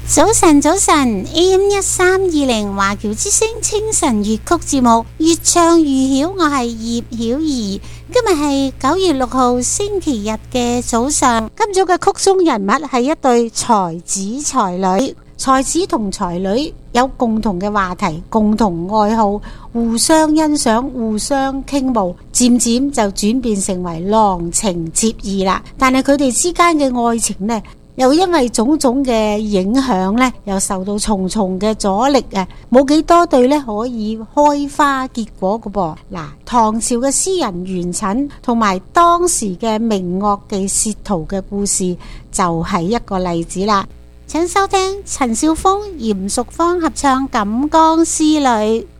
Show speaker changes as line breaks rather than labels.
早晨，早晨 AM1320 華僑之聲清晨粵曲節目，越唱越曉，我係葉曉儀。今日係9月6號星期日嘅早上。今早嘅曲中人物係一對才子才女。才子同才女有共同嘅話題，共同愛好，互相欣賞，互相傾慕，漸漸就轉變成為郎情妾意啦。但係佢哋之間嘅愛情呢，又因為種種嘅影響呢，又受到重重嘅阻力啊！冇幾多對呢可以開花結果嘅噃。嗱，唐朝嘅詩人元稹同埋當時嘅名樂妓薛濤嘅故事就係一個例子啦。請收聽陳少峰、嚴淑芳合唱《錦江詩女》。